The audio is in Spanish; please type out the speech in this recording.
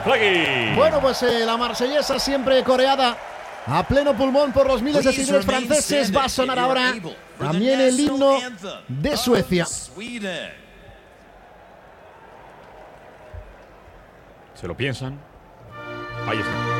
Bueno, pues la marsellesa siempre coreada a pleno pulmón por los miles de seguidores franceses. Va a sonar ahora también el himno de Suecia. Se lo piensan. Ahí está.